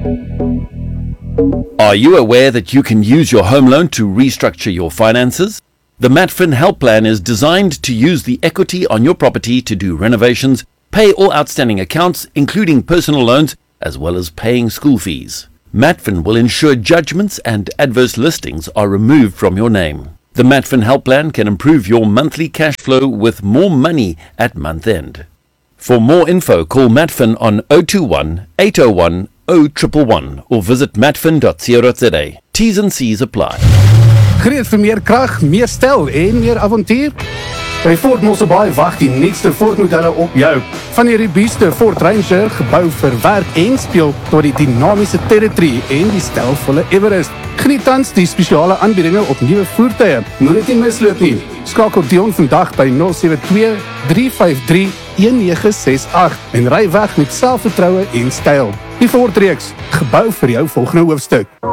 Are you aware that you can use your home loan to restructure your finances? The Matfin Help Plan is designed to use the equity on your property to do renovations, pay all outstanding accounts, including personal loans, as well as paying school fees. Matfin will ensure judgments and adverse listings are removed from your name. The Matfin Help Plan can improve your monthly cash flow with more money at month end. For more info, call Matfin on 021 801 0111 or visit matfin.co.za. T's and C's apply. Gereed vir meer krag, meer styl en meer avontuur? By Ford Mosselbaai wag die nuutste Ford modelle op jou. Van die robuuste Ford Ranger, gebou vir werk en speel, tot die dinamiese Territory en die stylvolle Everest. Geniet tans die spesiale aanbiedinge op nuwe voertuie. Moet dit nie misloop nie. Skakel Dion vandag by 072 353 1968 en ry weg met selfvertroue en styl. Die Ford reeks, gebou vir jou volgende hoofstuk.